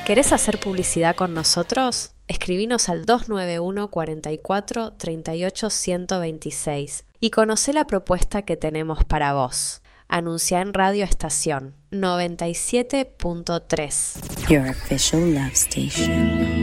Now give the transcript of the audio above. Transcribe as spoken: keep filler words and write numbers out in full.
¿Querés hacer publicidad con nosotros? Escribinos al dos nueve uno, cuarenta y cuatro, treinta y ocho, ciento veintiséis y conocé la propuesta que tenemos para vos. Anuncia en Radio Estación noventa y siete punto tres. Your official love station.